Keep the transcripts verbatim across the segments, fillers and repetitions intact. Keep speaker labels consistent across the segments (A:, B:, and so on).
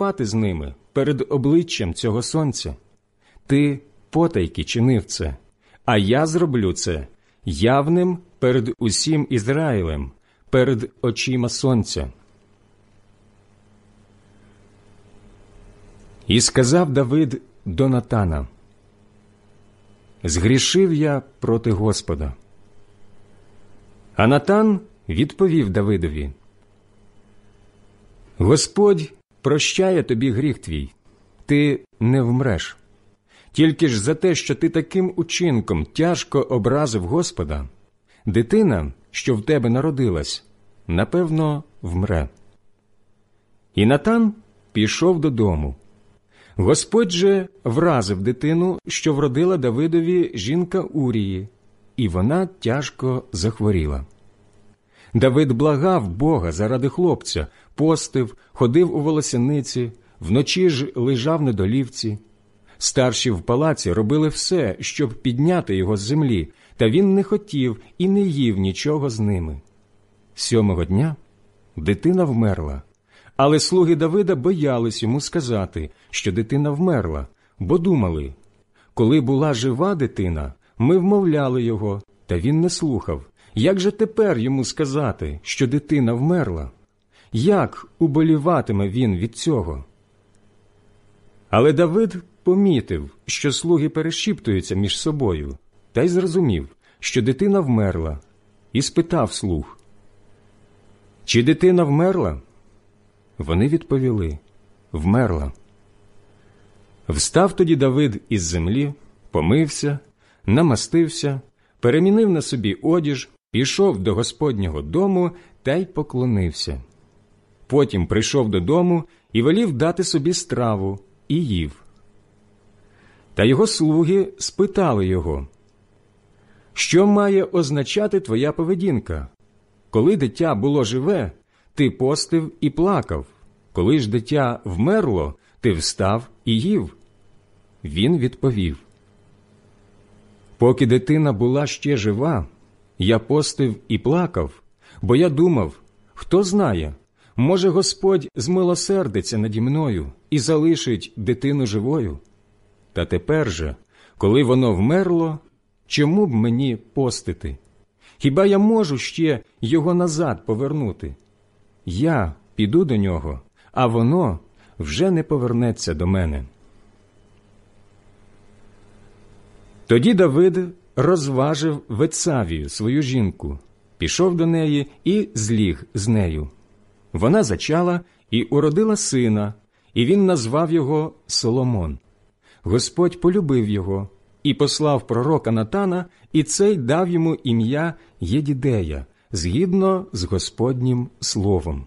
A: спати з ними перед обличчям цього сонця. Ти потайки чинив це, а я зроблю це явним перед усім Ізраїлем, перед очима сонця». І сказав Давид до Натана: «Згрішив я проти Господа». А Натан відповів Давидові: «Господь прощає тобі гріх твій, ти не вмреш. Тільки ж за те, що ти таким учинком тяжко образив Господа, дитина, що в тебе народилась, напевно, вмре». І Натан пішов додому. Господь же вразив дитину, що вродила Давидові жінка Урії, і вона тяжко захворіла. Давид благав Бога заради хлопця, постив, ходив у волосяниці, вночі ж лежав на долівці. Старші в палаці робили все, щоб підняти його з землі, та він не хотів і не їв нічого з ними. Сьомого дня дитина вмерла, але слуги Давида боялись йому сказати, що дитина вмерла, бо думали: коли була жива дитина, ми вмовляли його, та він не слухав. Як же тепер йому сказати, що дитина вмерла? Як уболіватиме він від цього? Але Давид помітив, що слуги перешіптуються між собою, та й зрозумів, що дитина вмерла, і спитав слуг: «Чи дитина вмерла?» Вони відповіли: «Вмерла». Встав тоді Давид із землі, помився, намастився, перемінив на собі одіж, пішов до Господнього дому та й поклонився. Потім прийшов додому і велів дати собі страву, і їв. Та його слуги спитали його: «Що має означати твоя поведінка? Коли дитя було живе, ти постив і плакав. Коли ж дитя вмерло, ти встав і їв». Він відповів: «Поки дитина була ще жива, я постив і плакав, бо я думав: хто знає, може Господь змилосердиться наді мною і залишить дитину живою? Та тепер же, коли воно вмерло, чому б мені постити? Хіба я можу ще його назад повернути? Я піду до нього, а воно вже не повернеться до мене». Тоді Давид розважив Вецавію, свою жінку, пішов до неї і зліг з нею. Вона зачала і уродила сина, і він назвав його Соломон. Господь полюбив його і послав пророка Натана, і цей дав йому ім'я Єдідея, згідно з Господнім словом.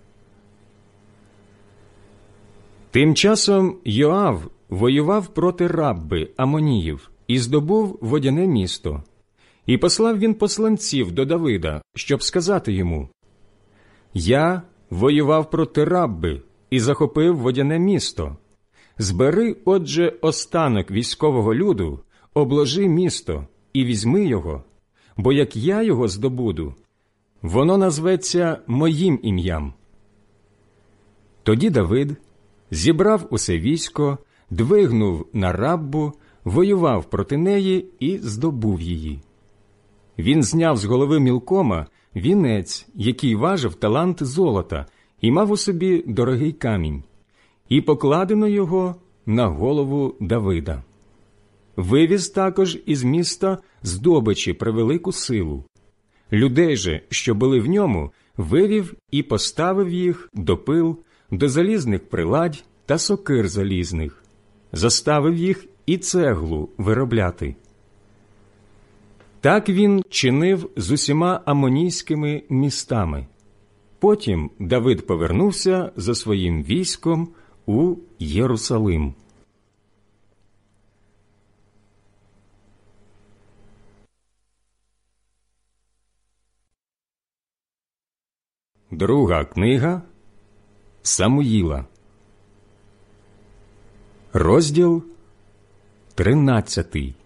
A: Тим часом Йоав воював проти Рабби Амоніїв і здобув водяне місто. І послав він посланців до Давида, щоб сказати йому: «Я воював проти Рабби і захопив водяне місто. Збери, отже, останок військового люду, обложи місто і візьми його, бо як я його здобуду, воно назветься моїм ім'ям». Тоді Давид зібрав усе військо, двигнув на Раббу, воював проти неї і здобув її. Він зняв з голови Мілкома вінець, який важив талант золота, і мав у собі дорогий камінь, і покладено його на голову Давида. Вивіз також із міста здобичі превелику силу. Людей же, що були в ньому, вивів і поставив їх до пил, до залізних приладь та сокир залізних. Заставив їх і цеглу виробляти. Так він чинив з усіма амонійськими містами. Потім Давид повернувся за своїм військом у Єрусалим. Друга книга Самуїла, розділ тринадцятий.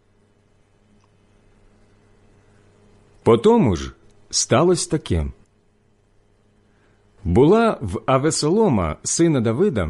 A: Потому ж сталося таке. Була в Авесолома, сина Давида,